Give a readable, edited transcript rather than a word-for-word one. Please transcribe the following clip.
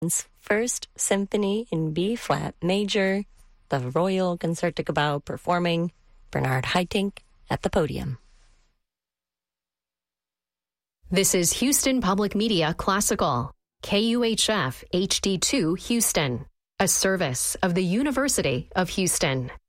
Beethoven's First Symphony in B-flat major, the Royal Concertgebouw performing Bernard Haitink at the podium. This is Houston Public Media Classical, KUHF HD2 Houston, a service of the University of Houston.